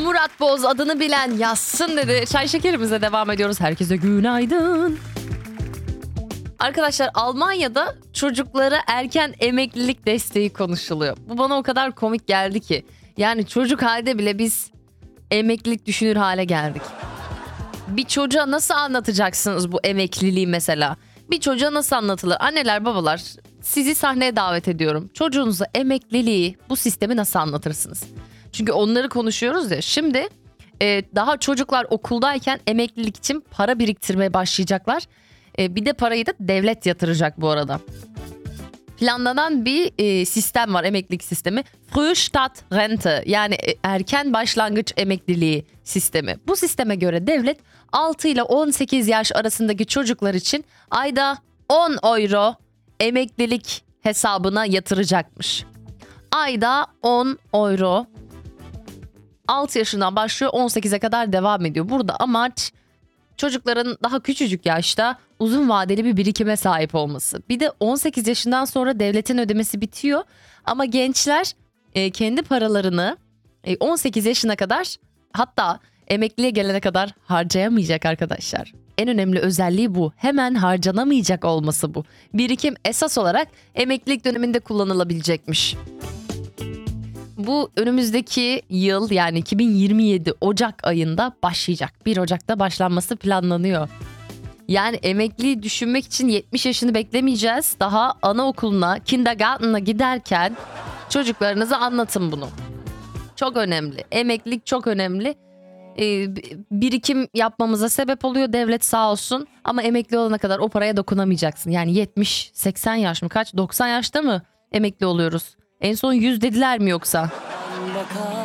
Murat Boz adını bilen yazsın dedi. Çay şekerimize devam ediyoruz. Herkese günaydın. Arkadaşlar Almanya'da çocuklara erken emeklilik desteği konuşuluyor. Bu bana o kadar komik geldi ki. Yani çocuk halde bile biz emeklilik düşünür hale geldik. Bir çocuğa nasıl anlatacaksınız bu emekliliği mesela? Bir çocuğa nasıl anlatılır? Anneler, babalar, sizi sahneye davet ediyorum. Çocuğunuza emekliliği, bu sistemi nasıl anlatırsınız? Çünkü onları konuşuyoruz ya. Şimdi daha çocuklar okuldayken emeklilik için para biriktirmeye başlayacaklar. Bir de parayı da devlet yatıracak bu arada. Planlanan bir sistem var, emeklilik sistemi. Frühstart-Rente, yani erken başlangıç emekliliği sistemi. Bu sisteme göre devlet 6 ile 18 yaş arasındaki çocuklar için ayda 10 euro emeklilik hesabına yatıracakmış. Ayda 10 euro. 6 yaşından başlıyor, 18'e kadar devam ediyor. Burada amaç çocukların daha küçücük yaşta uzun vadeli bir birikime sahip olması. Bir de 18 yaşından sonra devletin ödemesi bitiyor. Ama gençler kendi paralarını 18 yaşına kadar, hatta emekliye gelene kadar harcayamayacak arkadaşlar. En önemli özelliği bu. Hemen harcanamayacak olması bu. Birikim esas olarak emeklilik döneminde kullanılabilecekmiş. Bu önümüzdeki yıl, yani 2027 Ocak ayında başlayacak. 1 Ocak'ta başlanması planlanıyor. Yani emekliyi düşünmek için 70 yaşını beklemeyeceğiz. Daha anaokuluna, kindergarten'a giderken çocuklarınıza anlatın bunu. Çok önemli. Emeklilik çok önemli. Birikim yapmamıza sebep oluyor devlet, sağ olsun. Ama emekli olana kadar o paraya dokunamayacaksın. Yani 70, 80 yaş mı, kaç? 90 yaşta mı emekli oluyoruz? En son 100 dediler mi yoksa?